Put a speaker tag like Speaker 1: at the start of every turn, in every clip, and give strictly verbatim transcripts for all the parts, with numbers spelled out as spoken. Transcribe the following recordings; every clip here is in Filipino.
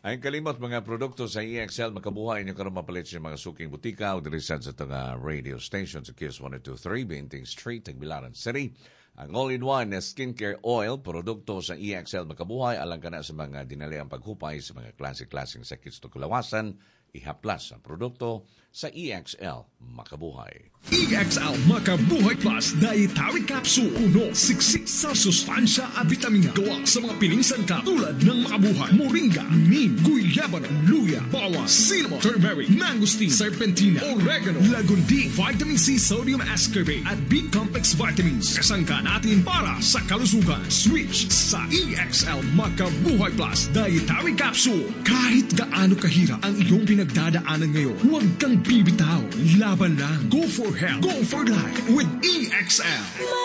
Speaker 1: Ay kalimot mga produkto sa E X L makabuhay inyo karon mapalit sa mga suking butika o dirisan sa tanga radio station sa Kiss one oh two three Binting Street, Tagbilaran City. Ang all-in-one na skincare oil, produkto sa E X L makabuhay alang ka na sa mga dinaliang paghupay sa mga klase-klaseng sakit sa kulawasan. Ihaplas ang produkto sa E X L Makabuhay.
Speaker 2: E X L Makabuhay Plus Dietary Capsule. Puno, siksik sa sustansya at vitamina. Gawa sa mga piling sangkap tulad ng Makabuhay, moringa, neem, guyabano, luya, bawang, cinnamon, turmeric, mangosteen, serpentina, oregano, lagundi, vitamin C, sodium ascorbate at B-complex vitamins. Kasangka natin para sa kalusugan. Switch sa E X L Makabuhay Plus Dietary Capsule. Kahit gaano kahirap ang iyong pinagdadaanan ngayon, huwag kang bibitaw. Laban lang. Go for health. Go for life with E X L.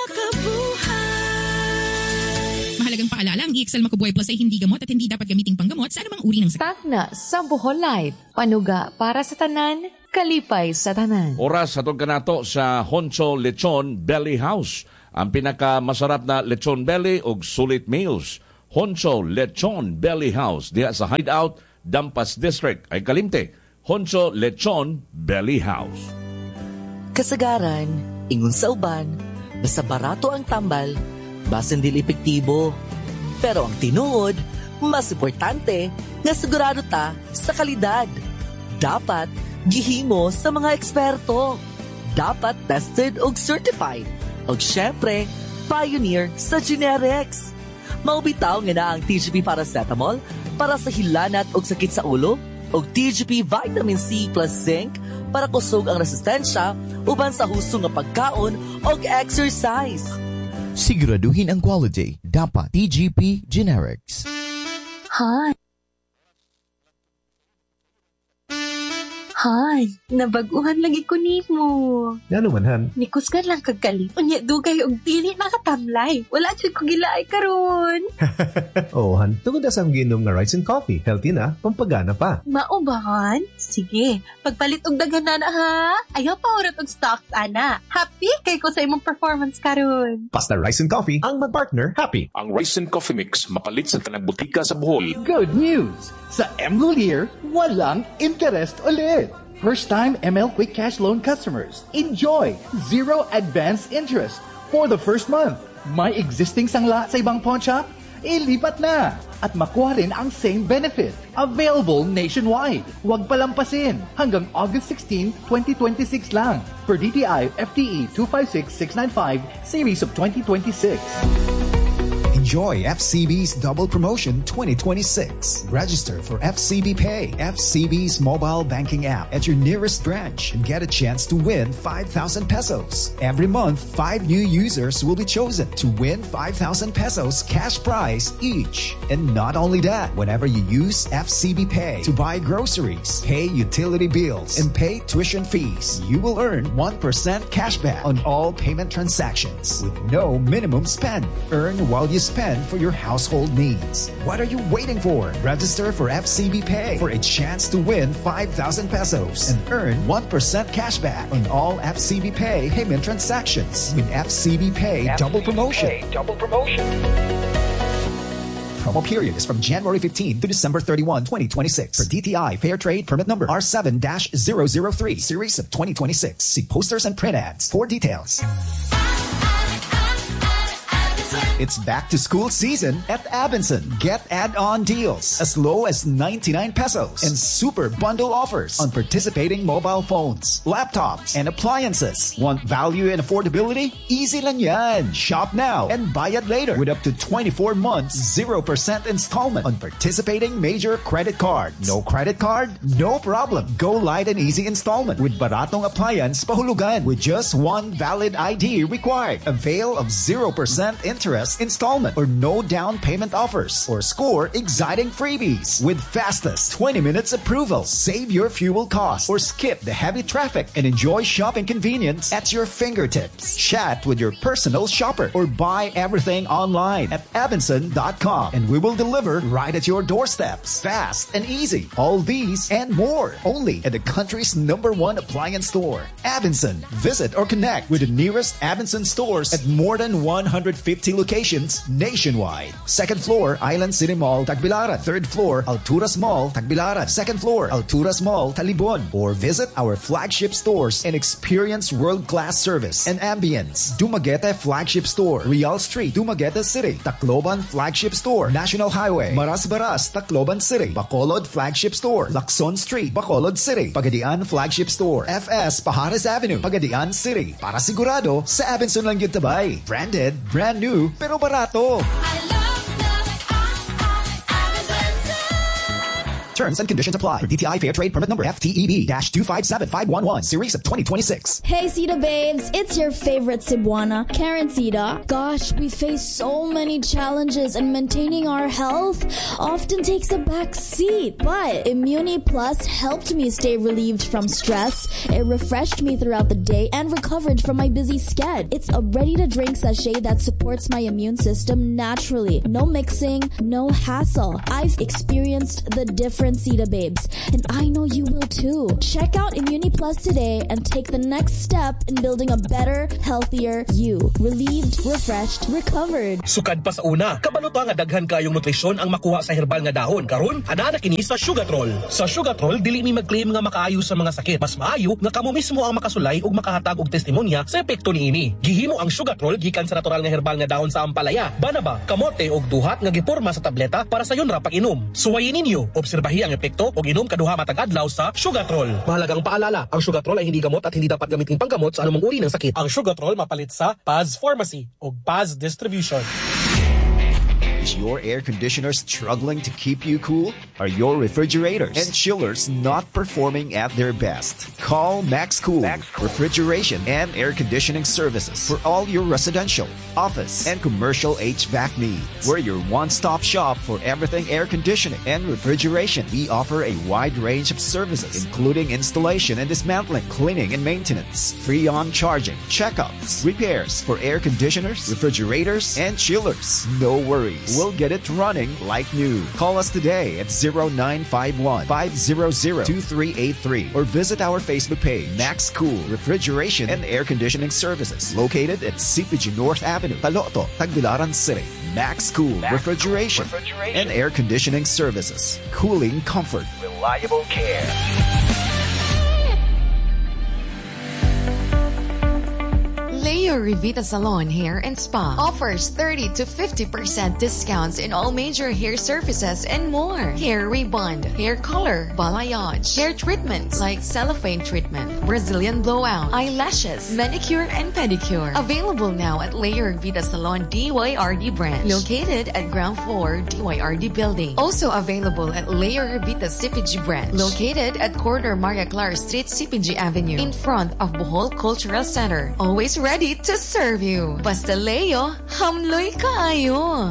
Speaker 3: Makabuhay! Mahalagang paalala, ang E X L Makabuhay Plus ay hindi gamot at hindi dapat gamiting panggamot sa anumang uri ng sakit.
Speaker 4: Takna sa Bohol Life. Panuga para sa tanan, kalipay sa tanan.
Speaker 1: Oras atong kanato sa Honcho Lechon Belly House. Ang pinakamasarap na lechon belly o sulit meals. Honcho Lechon Belly House diha sa Hideout, Dampas District ay Kalimte. Honcho Lechon Belly House.
Speaker 5: Kasagaran, ingon sa uban, basta barato ang tambal, basin dili epektibo. Pero ang tinuod, mas importante, nga sigurado ta sa kalidad. Dapat gihimo sa mga eksperto. Dapat tested og certified. Og syempre, pioneer sa generics. Maubitaw nga na ang T G P Paracetamol para sa hilanat og sakit sa ulo, og T G P Vitamin C plus Zinc para kusog ang resistensya uban sa husto nga pagkaon og exercise.
Speaker 6: Siguraduhin ang quality. Dapat T G P Generics.
Speaker 7: Hi. Hi, nabaguhan lagi ko nimo.
Speaker 8: Ngano man han?
Speaker 7: Nikusgan lang kagkalit. Unya dugay og dili nakatamlay. Wala jud ko gilaay karon.
Speaker 8: Oh, han. Tungod sa ang ginom nga rice and coffee. Healthy na, pampagana pa.
Speaker 7: Maubahan? Sige, pagpalit og daghan na ha. Ayaw pa urat og stocks ana. Happy kay ko sa imong performance karon.
Speaker 8: Basta rice and coffee, ang mag-partner happy.
Speaker 9: Ang rice and coffee mix mapalit sa tanang butika sa Bohol.
Speaker 10: Good news! Sa M. Golier, walang interest ulit. First-time M L Quick Cash Loan customers, enjoy zero advance interest for the first month. May existing sangla sa ibang pawn shop? Ilipat na! At makuha rin ang same benefit. Available nationwide. Huwag palampasin. Hanggang August sixteenth, twenty twenty-six lang. Per D T I F T E two five six six nine five, Series of twenty twenty-six.
Speaker 6: Enjoy F C B's Double Promotion twenty twenty-six. Register for F C B Pay, F C B's mobile banking app at your nearest branch and get a chance to win five thousand pesos. Every month, five new users will be chosen to win five thousand pesos cash prize each. And not only that, whenever you use F C B Pay to buy groceries, pay utility bills, and pay tuition fees, you will earn one percent cashback on all payment transactions with no minimum spend. Earn while you spend for your household needs. What are you waiting for? Register for F C B Pay for a chance to win five thousand pesos and earn one percent cashback on all F C B Pay payment transactions with F C B Pay F C B Double Promotion. Pay Double Promotion. Promo period is from January fifteenth to December thirty-first, twenty twenty-six. For D T I Fair Trade Permit Number R seven dash zero zero three, Series of twenty twenty-six. See posters and print ads for details. It's back to school season at Abenson. Get add-on deals as low as ninety-nine pesos and super bundle offers on participating mobile phones, laptops, and appliances. Want value and affordability? Easy lang yan. Shop now and buy it later with up to twenty-four months, zero percent installment on participating major credit cards. No credit card? No problem. Go light and easy installment with Baratong Appliance Pahulugan with just one valid I D required. Avail of zero percent interest installment or no down payment offers or score exciting freebies with fastest twenty minutes approval. Save your fuel costs or skip the heavy traffic and enjoy shopping convenience at your fingertips. Chat with your personal shopper or buy everything online at Abenson dot com and we will deliver right at your doorsteps. Fast and easy. All these and more only at the country's number one appliance store. Abenson. Visit or connect with the nearest Abenson stores at more than one hundred fifty locations locations nationwide. Second floor, Island City Mall, Tagbilaran. Third floor, Alturas Mall, Tagbilaran. Second floor, Alturas Mall, Talibon. Or visit our flagship stores and experience world-class service and ambience. Dumaguete Flagship Store, Real Street, Dumaguete City. Tacloban Flagship Store, National Highway, Maras-Baras, Tacloban City. Bacolod Flagship Store, Lacson Street, Bacolod City. Pagadian Flagship Store, F S Pajares Avenue, Pagadian City. Para sigurado, sa Abenson lang yun tabay. Branded, brand new, pero barato. Terms and conditions apply. For D T I Fair Trade Permit Number F T E B two five seven five one one, Series of twenty twenty-six.
Speaker 11: Hey Sita babes, it's your favorite Cebuana, Karen Sita. Gosh, we face so many challenges and maintaining our health often takes a back seat. But Immuni Plus helped me stay relieved from stress. It refreshed me throughout the day and recovered from my busy sched. It's a ready-to-drink sachet that supports my immune system naturally. No mixing, no hassle. I've experienced the difference, Sita babes, and I know you will too. Check out Immuni Plus today and take the next step in building a better, healthier you. Relieved, refreshed, recovered.
Speaker 12: Sukad pa sa una, kabaluto nga daghan kayong nutrisyon ang makuha sa herbal nga dahon. Karon, ana na kini sa Sugatrol. Sa Sugatrol, dili mi mag-claim nga makaayo sa mga sakit. Mas maayo nga kamo mismo ang makasulay ug makahatag og testimonya sa epekto niini. Gihimo ang Sugatrol gikan sa natural nga herbal nga dahon sa ampalaya, banaba, kamote ug duhat nga giporma sa tableta para sa yon ra pag-inom. Suwayin ninyo, obserbahi ang epekto o inom kaduha matag adlaw sa Sugatrol. Mahalagang paalala, ang Sugatrol ay hindi gamot at hindi dapat gamitin panggamot sa anumang uri ng sakit. Ang Sugatrol mapalit sa Paz Pharmacy o Paz Distribution.
Speaker 6: Is your air conditioner struggling to keep you cool? Are your refrigerators and chillers not performing at their best? Call Max Cool, Max Cool Refrigeration and Air Conditioning Services for all your residential, office, and commercial H V A C needs. We're your one-stop shop for everything air conditioning and refrigeration. We offer a wide range of services, including installation and dismantling, cleaning and maintenance, free on charging, checkups, repairs for air conditioners, refrigerators, and chillers. No worries. We'll get it running like new. Call us today at zero nine five one, five zero zero, two three eight three or visit our Facebook page, Max Cool Refrigeration and Air Conditioning Services, located at C P G North Avenue, Taloto, Tagbilaran City. Max Cool Max Refrigeration, Cool Refrigeration and Air Conditioning Services. Cooling comfort. Reliable care.
Speaker 4: Leo Revita Salon Hair and Spa offers thirty to fifty percent discounts in all major hair services and more. Hair rebond, hair color, balayage, hair treatments like cellophane treatment, Brazilian blowout, eyelashes, manicure and pedicure. Available now at Leo Revita Salon D Y R D branch, located at ground floor D Y R D building. Also available at Leo Revita C P G branch, located at corner Maria Clara Street, C P G Avenue, in front of Bohol Cultural Center. Always ready to serve you. Basta Leo, hamloy kaayo.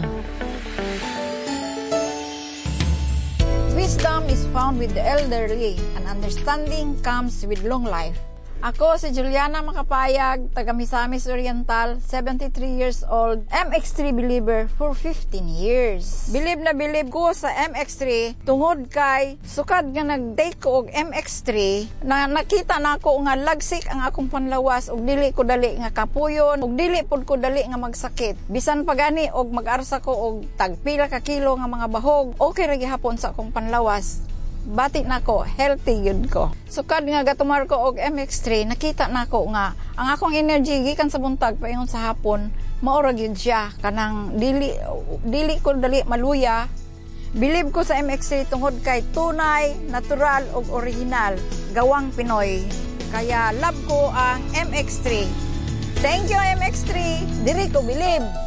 Speaker 13: Wisdom is found with the elderly, and understanding comes with long life. Ako si Juliana Makapayag, taga Misamis Oriental, seventy-three years old, M X three believer for fifteen years. Believe na believe ko sa M X three tungod kay sukad nga nag-take ko og M X three na nakita na ako nga lagsik ang akong panlawas og dili ko dali nga kapuyon og dili pud ko dali nga magsakit. Bisan pa gani og mag-arsa ko og tagpila ka kilo nga mga bahog, okay ra gihapon sa akong panlawas. Bati na ko, healthy yun ko. Sukad nga gatumar ko og M X three, nakita na ko nga ang akong energy gikan sa buntag paingon sa hapon, maura gyud siya kanang dili dili ko dali maluya. Believe ko sa M X three tungod kay tunay, natural ug original, gawang Pinoy. Kaya love ko ang M X three. Thank you M X three. Diri ko believe.